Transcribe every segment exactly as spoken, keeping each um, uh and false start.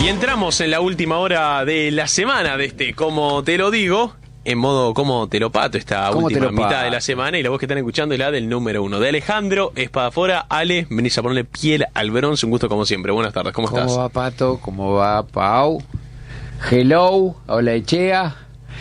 Y entramos en la última hora de la semana de este Como Te Lo Digo, en modo Como Te Lo Pato, esta última mitad de la semana. Y la voz que están escuchando es la del número uno, de Alejandro Espadafora. Ale, venís a ponerle piel al bronce, un gusto como siempre. Buenas tardes, ¿cómo, ¿Cómo estás? ¿Cómo va, Pato? ¿Cómo va, Pau? Hello, hola, Echea.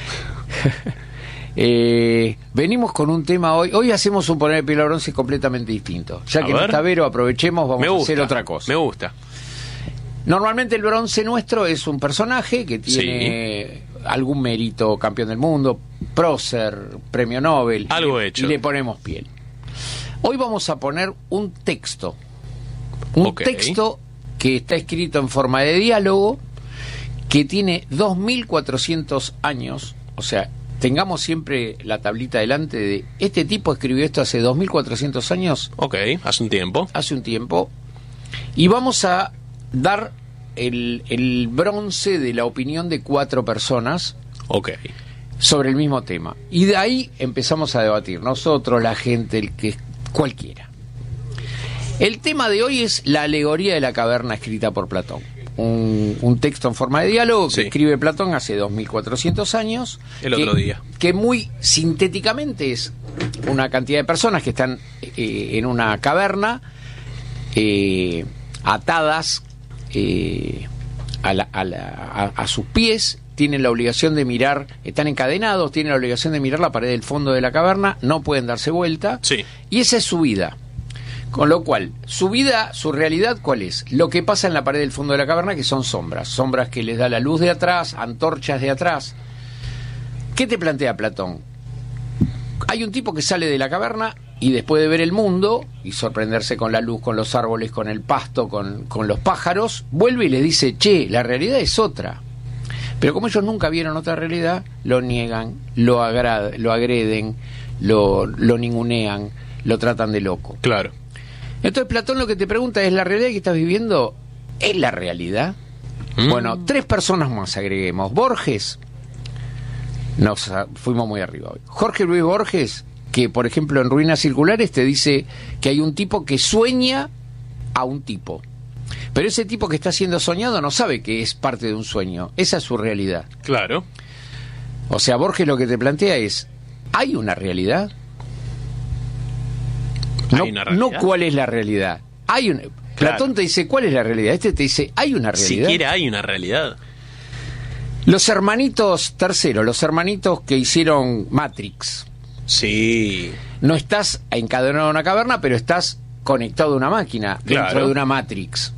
eh, venimos con un tema hoy. Hoy hacemos un poner piel al bronce completamente distinto. Ya A que ver. no está Vero, aprovechemos, vamos Me a gusta, hacer otra cosa. Me gusta. Normalmente el bronce nuestro es un personaje que tiene sí. algún mérito, campeón del mundo, prócer, premio Nobel. Algo y, hecho. Y le ponemos piel. Hoy vamos a poner un texto. Un okay. texto que está escrito en forma de diálogo, que tiene dos mil cuatrocientos años. O sea, tengamos siempre la tablita delante de... Este tipo escribió esto hace dos mil cuatrocientos años. Ok, hace un tiempo. Hace un tiempo. Y vamos a dar el, el bronce de la opinión de cuatro personas okay. sobre el mismo tema. Y de ahí empezamos a debatir, nosotros, la gente, el que cualquiera. El tema de hoy es la alegoría de la caverna escrita por Platón. Un, un texto en forma de diálogo que sí. escribe Platón hace dos mil cuatrocientos años. El otro que, día. Que muy sintéticamente es una cantidad de personas que están eh, en una caverna eh, atadas Eh, a, la, a, la, a, a sus pies, tienen la obligación de mirar, están encadenados, tienen la obligación de mirar la pared del fondo de la caverna, no pueden darse vuelta, sí. y esa es su vida. Con lo cual, su vida, su realidad, ¿cuál es? Lo que pasa en la pared del fondo de la caverna, que son sombras, sombras que les da la luz de atrás, antorchas de atrás. ¿Qué te plantea Platón? Hay un tipo que sale de la caverna y después de ver el mundo y sorprenderse con la luz, con los árboles, con el pasto, con, con los pájaros, vuelve y le dice, che, la realidad es otra. Pero como ellos nunca vieron otra realidad, lo niegan, lo, agrad, lo agreden, lo, lo ningunean, lo tratan de loco. Claro. Entonces Platón lo que te pregunta es, ¿la realidad que estás viviendo es la realidad? Mm. Bueno, tres personas más agreguemos. Borges, nos fuimos muy arriba hoy. Jorge Luis Borges, que por ejemplo en Ruinas Circulares te dice que hay un tipo que sueña a un tipo, pero ese tipo que está siendo soñado no sabe que es parte de un sueño, esa es su realidad. Claro. O sea, Borges lo que te plantea es, ¿hay una realidad? No, ¿Hay una realidad? No cuál es la realidad. Hay una... Claro. Platón te dice, ¿cuál es la realidad? Este te dice, ¿hay una realidad? Siquiera hay una realidad. Los hermanitos, tercero, los hermanitos que hicieron Matrix. Sí. No estás encadenado en una caverna, pero estás conectado a una máquina, claro. dentro de una Matrix.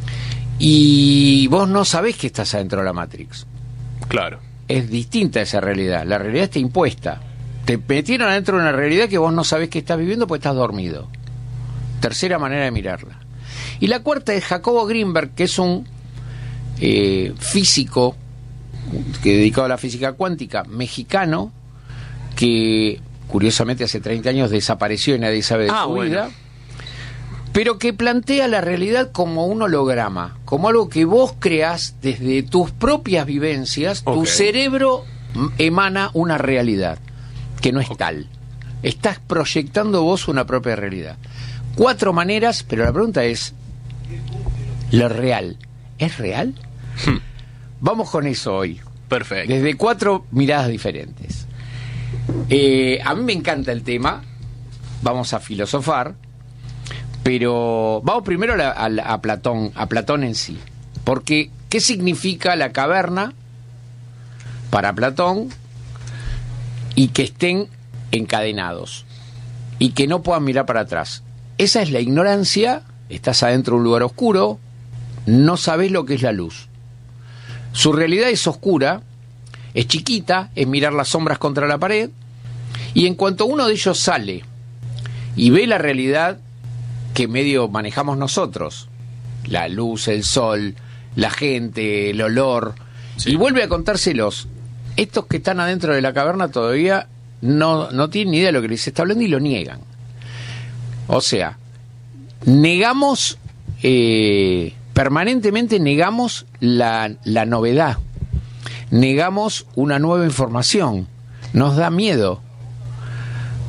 Y vos no sabés que estás adentro de la Matrix. Claro. Es distinta esa realidad. La realidad está impuesta. Te metieron adentro de una realidad que vos no sabés que estás viviendo porque estás dormido. Tercera manera de mirarla. Y la cuarta es Jacobo Greenberg, que es un eh, físico que dedicado a la física cuántica, mexicano, que curiosamente hace treinta años desapareció y nadie sabe de ah, su bueno. vida, pero que plantea la realidad como un holograma, como algo que vos creás desde tus propias vivencias. Okay. Tu cerebro emana una realidad que no es okay. tal. Estás proyectando vos una propia realidad. Cuatro maneras, pero la pregunta es, ¿lo real es real? Hmm. Vamos con eso hoy. Perfecto. Desde cuatro miradas diferentes. Eh, a mí me encanta el tema, vamos a filosofar, pero vamos primero a, la, a, la, a Platón, a Platón en sí, porque ¿qué significa la caverna para Platón? Y que estén encadenados y que no puedan mirar para atrás. Esa es la ignorancia, estás adentro de un lugar oscuro, no sabés lo que es la luz. Su realidad es oscura, es chiquita, es mirar las sombras contra la pared, y en cuanto uno de ellos sale y ve la realidad que medio manejamos nosotros, la luz, el sol, la gente, el olor, sí. y vuelve a contárselos, estos que están adentro de la caverna todavía no, no tienen ni idea de lo que les está hablando y lo niegan. O sea, negamos, eh, permanentemente negamos la, la novedad, negamos una nueva información, nos da miedo.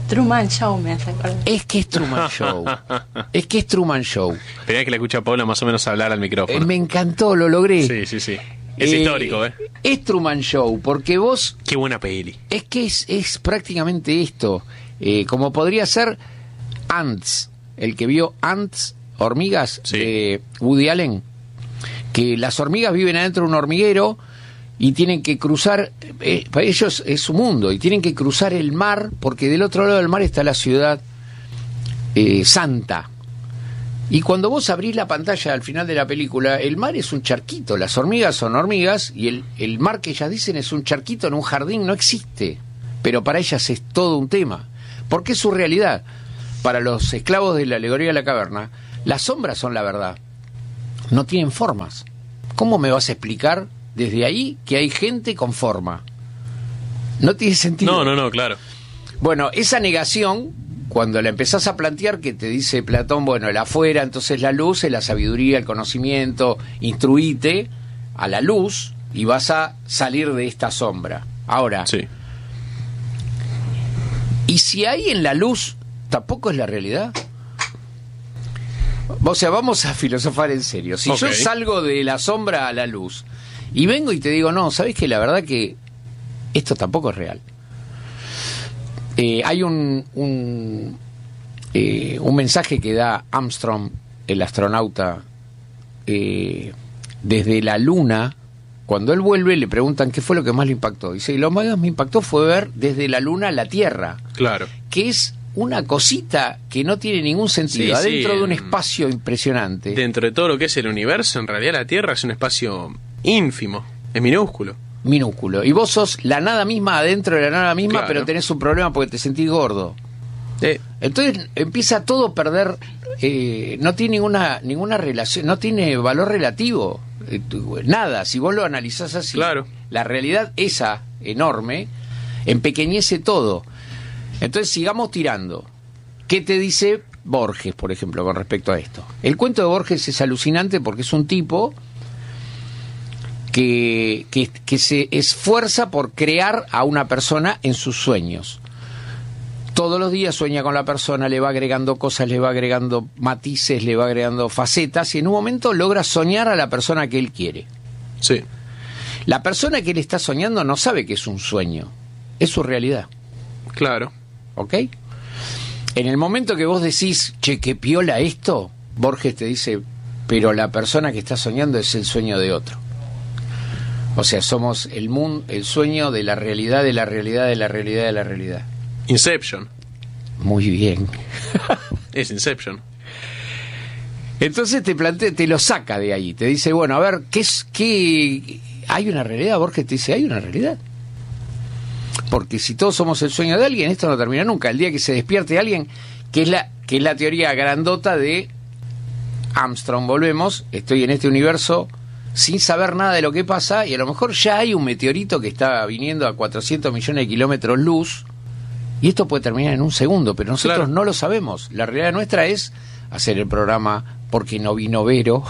Truman Show me hace acordar. Es que es Truman Show. Es que es Truman Show. Tenía que le escuchar a Paula más o menos hablar al micrófono. Eh, me encantó, lo logré. Sí, sí, sí. Es eh, histórico, ¿eh? Es Truman Show, porque vos... Qué buena peli. Es que es, es prácticamente esto. Eh, como podría ser Ants, el que vio Ants, hormigas, sí. de Woody Allen, que las hormigas viven adentro de un hormiguero y tienen que cruzar, eh, para ellos es su mundo, y tienen que cruzar el mar, porque del otro lado del mar está la ciudad eh, santa. Y cuando vos abrís la pantalla al final de la película, el mar es un charquito, las hormigas son hormigas, y el, el mar que ellas dicen es un charquito en un jardín, no existe. Pero para ellas es todo un tema, porque es su realidad. Para los esclavos de la alegoría de la caverna, las sombras son la verdad, no tienen formas. ¿Cómo me vas a explicar desde ahí que hay gente con forma? No tiene sentido. No, no, no, claro. Bueno, esa negación, cuando la empezás a plantear, que te dice Platón, bueno, el afuera, entonces la luz es la sabiduría, el conocimiento, instruite a la luz y vas a salir de esta sombra. Ahora, sí. ¿Y si hay en la luz, tampoco es la realidad? O sea, vamos a filosofar en serio. Si okay. yo salgo de la sombra a la luz y vengo y te digo, no, ¿sabés que la verdad que esto tampoco es real? Eh, hay un un, eh, un mensaje que da Armstrong, el astronauta, eh, desde la luna. Cuando él vuelve le preguntan qué fue lo que más le impactó. Dice, lo más me impactó fue ver desde la luna la Tierra. Claro. Que es una cosita que no tiene ningún sentido, sí, adentro sí, de un espacio impresionante. Dentro de todo lo que es el universo, en realidad la Tierra es un espacio ínfimo, es minúsculo. Minúsculo. Y vos sos la nada misma adentro de la nada misma, claro. pero tenés un problema porque te sentís gordo. Eh. Entonces empieza todo a perder, eh, no tiene ninguna, ninguna relación, no tiene valor relativo. Eh, nada, si vos lo analizás así, claro. la realidad esa enorme empequeñece todo. Entonces sigamos tirando. ¿Qué te dice Borges, por ejemplo, con respecto a esto? El cuento de Borges es alucinante porque es un tipo que, que, que se esfuerza por crear a una persona en sus sueños. Todos los días sueña con la persona, le va agregando cosas, le va agregando matices, le va agregando facetas, y en un momento logra soñar a la persona que él quiere. Sí. La persona que él está soñando no sabe que es un sueño, es su realidad. Claro. ¿Ok? En el momento que vos decís, che, qué piola esto, Borges te dice, pero la persona que está soñando es el sueño de otro. O sea, somos el mundo, el sueño de la realidad, de la realidad, de la realidad, de la realidad. Inception. Muy bien. Es Inception. Entonces te plantea, te lo saca de ahí, te dice, bueno, a ver, ¿qué es, qué hay una realidad? Borges te dice, hay una realidad. Porque si todos somos el sueño de alguien, esto no termina nunca. El día que se despierte alguien, que es la, que es la teoría grandota de Armstrong, volvemos, estoy en este universo sin saber nada de lo que pasa, y a lo mejor ya hay un meteorito que está viniendo a cuatrocientos millones de kilómetros luz, y esto puede terminar en un segundo, pero nosotros claro. no lo sabemos. La realidad nuestra es hacer el programa porque no vino Vero.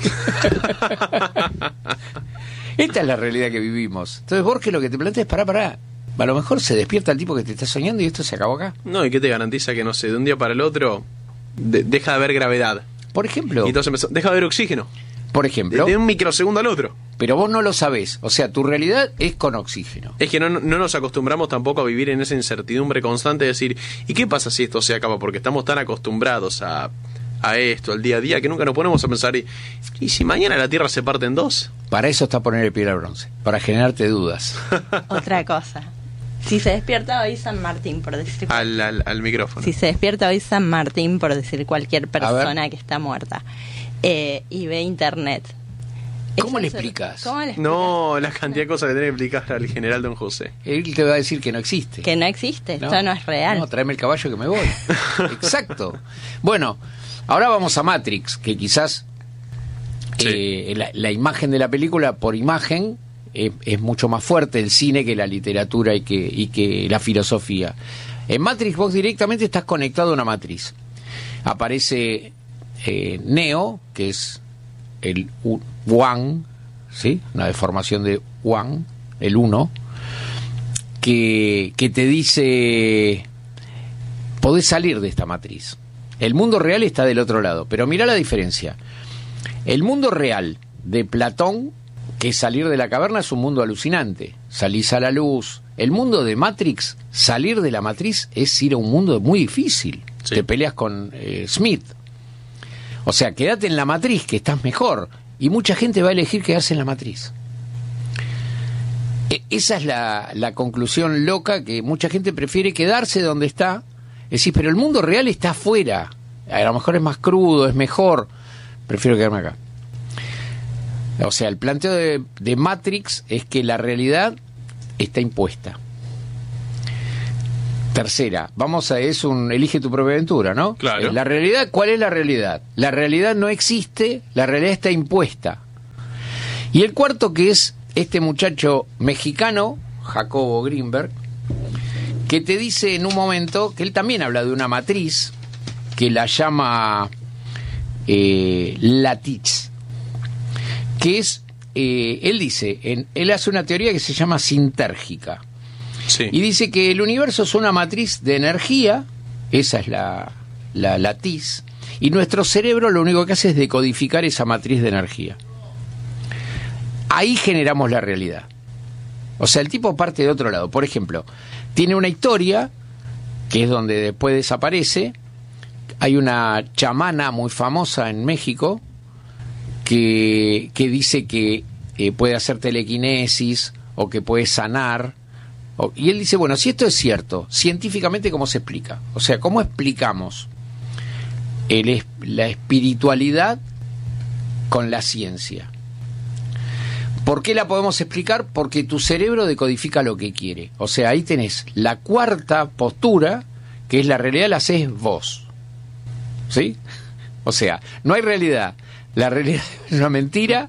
Esta es la realidad que vivimos. Entonces Borges lo que te plantea es, pará, pará, a lo mejor se despierta el tipo que te está soñando y esto se acabó acá. No, ¿y qué te garantiza que, no sé, de un día para el otro de, deja de haber gravedad? Por ejemplo. Y entonces empezó, deja de haber oxígeno. Por ejemplo. De, de un microsegundo al otro. Pero vos no lo sabés. O sea, tu realidad es con oxígeno. Es que no, no nos acostumbramos tampoco a vivir en esa incertidumbre constante de decir, ¿y qué pasa si esto se acaba? Porque estamos tan acostumbrados a, a esto, al día a día, que nunca nos ponemos a pensar, ¿y, ¿y si mañana la Tierra se parte en dos? Para eso está poner el pie al bronce. Para generarte dudas. Otra cosa. Si se despierta hoy San Martín, por decir... Al, al, al micrófono. Si se despierta hoy San Martín, por decir cualquier persona que está muerta, eh, y ve internet... ¿Cómo le explicas? ¿Cómo le explicas? No, la cantidad de cosas que tiene que explicar al general Don José. Él te va a decir que no existe. Que no existe, ¿no? Esto no es real. No, tráeme el caballo que me voy. Exacto. Bueno, ahora vamos a Matrix, que quizás sí. eh, la, la imagen de la película, por imagen, eh, es mucho más fuerte el cine que la literatura y que, y que la filosofía. En Matrix vos directamente estás conectado a una matriz. Aparece eh, Neo, que es el One, ¿sí? Una deformación de One, el uno, que, que te dice, podés salir de esta matriz. El mundo real está del otro lado, pero mirá la diferencia. El mundo real de Platón, que es salir de la caverna, es un mundo alucinante. Salís a la luz. El mundo de Matrix, salir de la matriz es ir a un mundo muy difícil. Sí. Te peleas con eh, Smith. O sea, quédate en la matriz, que estás mejor. Y mucha gente va a elegir quedarse en la matriz. E- esa es la, la conclusión loca, que mucha gente prefiere quedarse donde está. Es decir, pero el mundo real está afuera. A lo mejor es más crudo, es mejor. Prefiero quedarme acá. O sea, el planteo de, de Matrix es que la realidad está impuesta. Tercera, vamos a, es un elige tu propia aventura, ¿no? Claro. La realidad, ¿cuál es la realidad? La realidad no existe, la realidad está impuesta. Y el cuarto, que es este muchacho mexicano, Jacobo Greenberg, que te dice en un momento que él también habla de una matriz que la llama eh, Lattice, que es, eh, él dice, en, él hace una teoría que se llama sintérgica. Sí. Y dice que el universo es una matriz de energía, esa es la, la latiz, y nuestro cerebro lo único que hace es decodificar esa matriz de energía. Ahí generamos la realidad. O sea, el tipo parte de otro lado. Por ejemplo, tiene una historia, que es donde después desaparece. Hay una chamana muy famosa en México que, que dice que eh, puede hacer telequinesis o que puede sanar. Y él dice, bueno, si esto es cierto, científicamente, ¿cómo se explica? O sea, ¿cómo explicamos el, la espiritualidad con la ciencia? ¿Por qué la podemos explicar? Porque tu cerebro decodifica lo que quiere. O sea, ahí tenés la cuarta postura, que es la realidad la haces vos. ¿Sí? O sea, no hay realidad. La realidad es una mentira,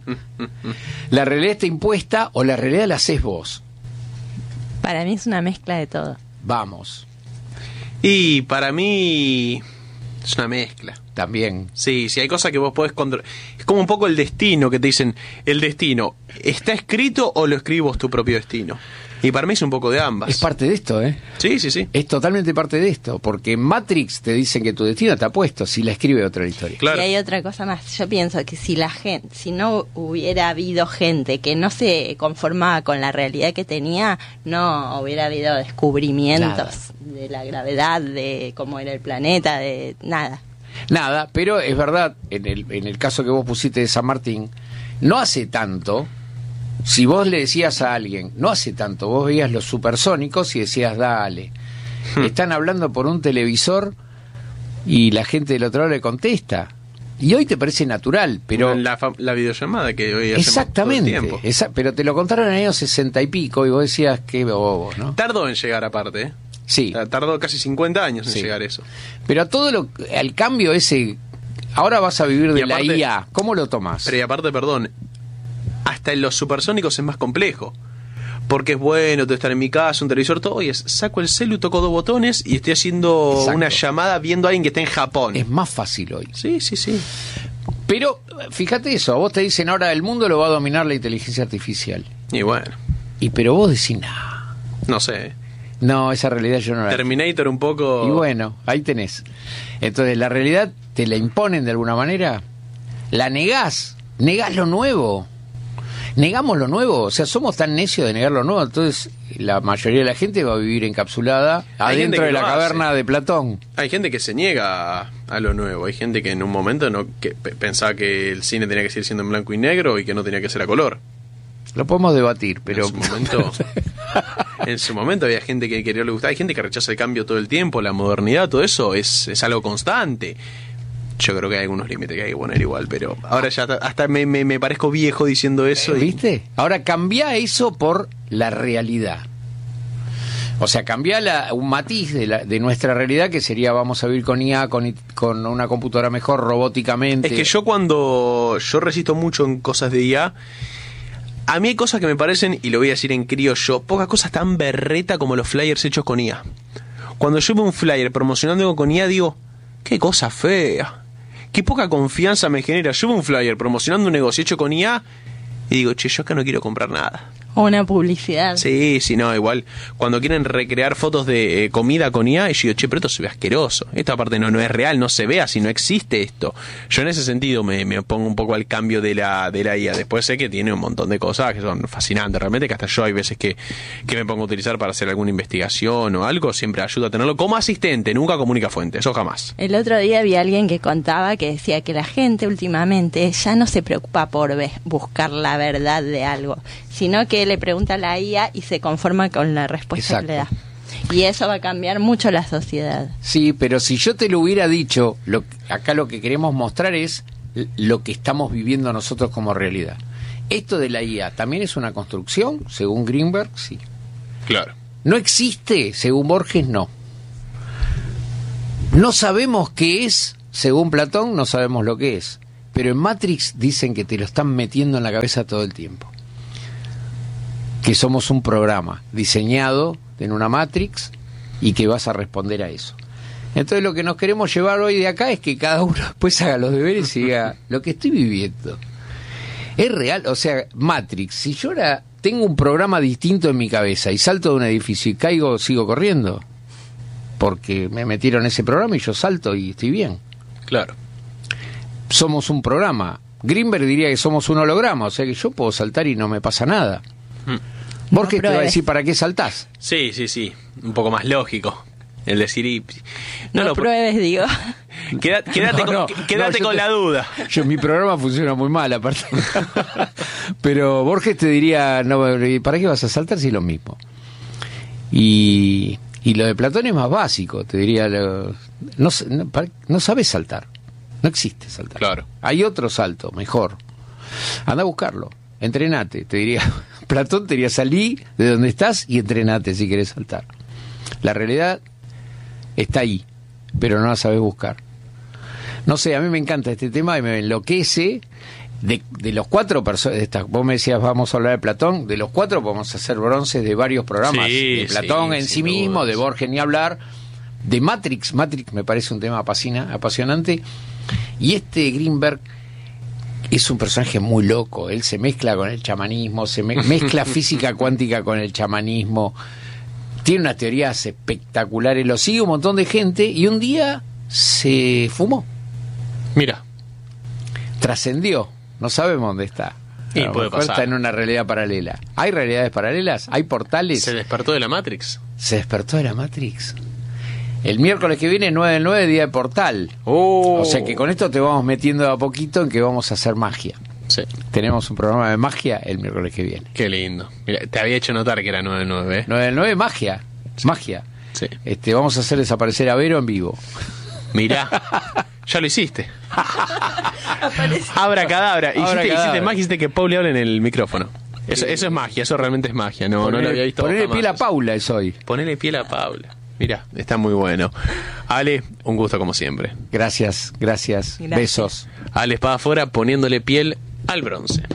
la realidad está impuesta o la realidad la haces vos. Para mí es una mezcla de todo. Vamos. Y para mí es una mezcla. También. Sí, sí, hay cosas que vos podés controlar. Es como un poco el destino, que te dicen, el destino, ¿está escrito o lo escribís tu propio destino? Y para mí es un poco de ambas. Es parte de esto, ¿eh? Sí, sí, sí. Es totalmente parte de esto, porque en Matrix te dicen que tu destino está puesto, si la escribe otra historia. Claro. Y hay otra cosa más. Yo pienso que si la gente, si no hubiera habido gente que no se conformaba con la realidad que tenía, no hubiera habido descubrimientos nada. De la gravedad, de cómo era el planeta, de nada. Nada, pero es verdad, en el, en el caso que vos pusiste de San Martín, no hace tanto. Si vos le decías a alguien, no hace tanto, vos veías los supersónicos y decías, dale, hmm. están hablando por un televisor y la gente del otro lado le contesta. Y hoy te parece natural, pero... La, la videollamada que hoy hacemos exactamente, todo el tiempo. Esa, pero te lo contaron en el año sesenta y pico y vos decías, qué bobo, ¿no? Tardó en llegar aparte, ¿eh? Sí. Tardó casi cincuenta años en sí. llegar eso. Pero a todo lo... al cambio ese... Ahora vas a vivir de aparte, la I A, ¿cómo lo tomás? Pero y aparte, perdón... Hasta en los supersónicos es más complejo. Porque es bueno, tú estar en mi casa, un televisor, todo, y es, saco el celu, toco dos botones y estoy haciendo exacto. una llamada viendo a alguien que está en Japón. Es más fácil hoy. Sí, sí, sí. Pero, fíjate eso, a vos te dicen ahora el mundo lo va a dominar la inteligencia artificial. Y bueno. Y pero vos decís, nah. No sé. No, esa realidad yo no la... Terminator un poco... Y bueno, ahí tenés. Entonces, la realidad te la imponen de alguna manera. La negás. Negás lo nuevo. Negamos lo nuevo, o sea, somos tan necios de negar lo nuevo, entonces la mayoría de la gente va a vivir encapsulada hay adentro de la caverna hace. de Platón. Hay gente que se niega a, a lo nuevo, hay gente que en un momento no que p- pensaba que el cine tenía que seguir siendo en blanco y negro y que no tenía que ser a color. Lo podemos debatir, pero... En su momento, en su momento había gente que, que no le gustaba, hay gente que rechaza el cambio todo el tiempo, la modernidad, todo eso es, es algo constante. Yo creo que hay algunos límites que hay que poner igual, pero ahora ya hasta me, me, me parezco viejo diciendo eso. Eh, y... ¿Viste? Ahora cambia eso por la realidad. O sea, cambia la, un matiz de, la, de nuestra realidad que sería vamos a vivir con I A, con, con una computadora mejor, robóticamente. Es que yo cuando... Yo resisto mucho en cosas de I A. A mí hay cosas que me parecen, y lo voy a decir en criollo, pocas cosas tan berreta como los flyers hechos con I A. Cuando yo veo un flyer promocionando algo con I A, digo, qué cosa fea. Qué poca confianza me genera. Yo veo un flyer promocionando un negocio hecho con I A y digo, che, yo acá no quiero comprar nada. O una publicidad. Sí, sí, no, igual. Cuando quieren recrear fotos de eh, comida con I A, y yo digo, che, pero esto se ve asqueroso. Esta parte no, no es real, no se ve así, no existe esto. Yo en ese sentido me, me opongo un poco al cambio de la, de la I A. Después sé que tiene un montón de cosas que son fascinantes, realmente, que hasta yo hay veces que, que me pongo a utilizar para hacer alguna investigación o algo, siempre ayuda a tenerlo como asistente, nunca comunica fuente, eso jamás. El otro día vi a alguien que contaba que decía que la gente últimamente ya no se preocupa por ve- buscar la verdad de algo, sino que le pregunta a la I A y se conforma con la respuesta Exacto. que le da. Y eso va a cambiar mucho la sociedad. Sí, pero si yo te lo hubiera dicho, lo, acá lo que queremos mostrar es lo que estamos viviendo nosotros como realidad. Esto de la I A también es una construcción, según Greenberg, sí. Claro. No existe, según Borges, no. No sabemos qué es, según Platón, no sabemos lo que es. Pero en Matrix dicen que te lo están metiendo en la cabeza todo el tiempo. Que somos un programa diseñado en una Matrix y que vas a responder a eso. Entonces lo que nos queremos llevar hoy de acá es que cada uno después haga los deberes y diga lo que estoy viviendo. Es real, o sea, Matrix, si yo ahora tengo un programa distinto en mi cabeza y salto de un edificio y caigo, sigo corriendo. Porque me metieron ese programa y yo salto y estoy bien. Claro. Somos un programa. Greenberg diría que somos un holograma, o sea que yo puedo saltar y no me pasa nada. Hmm. Borges No te va a pruebes. decir, ¿para qué saltás? Sí, sí, sí. Un poco más lógico. El decir... Y... No, No, lo pruebes, digo. Queda- Quédate, No, con, no, quédate no, yo con te- la duda. Yo, mi programa funciona muy mal, aparte. Pero Borges te diría, no, ¿para qué vas a saltar si es lo mismo? Y, y lo de Platón es más básico, te diría, lo- no, s- no, para- no sabes saltar, no existe saltar. Claro. Hay otro salto, mejor. Anda a buscarlo, entrenate, te diría. Platón te diría, salí de donde estás y entrenate si querés saltar. La realidad está ahí, pero no la sabes buscar. No sé, a mí me encanta este tema y me enloquece. De, de los cuatro personas, vos me decías, vamos a hablar de Platón, de los cuatro podemos hacer bronces de varios programas. Sí, de Platón sí, en sí sin mismo, dudas. de Borges ni hablar, de Matrix. Matrix me parece un tema apasina, apasionante. Y este Greenberg es un personaje muy loco. Él se mezcla con el chamanismo, se me- mezcla física cuántica con el chamanismo. Tiene unas teorías espectaculares, lo sigue un montón de gente y un día se fumó, Mira. trascendió, no sabemos dónde está. Y A lo puede mejor pasar. está en una realidad paralela. ¿Hay realidades paralelas? ¿Hay portales? Se despertó de la Matrix. Se despertó de la Matrix. El miércoles que viene, nueve del nueve, día de portal. Oh. O sea que con esto te vamos metiendo de a poquito en que vamos a hacer magia. Sí. Tenemos un programa de magia el miércoles que viene. Qué lindo. Mira, te había hecho notar que era nueve nueve, ¿eh? nueve del nueve, magia. Magia. Sí. Este, vamos a hacer desaparecer a Vero en vivo. Mirá. Ya lo hiciste. Abra cadabra. Hiciste, Abracadabra. hiciste magia, hiciste que Pauli hable en el micrófono. Eso, eso es magia, eso realmente es magia. No, no lo había visto. Ponerle jamás piel a eso. Paula es hoy. Ponele piel a Paula. Mira, está muy bueno. Ale, un gusto como siempre. Gracias, gracias. Gracias. Besos. Ale Espada afuera poniéndole piel al bronce.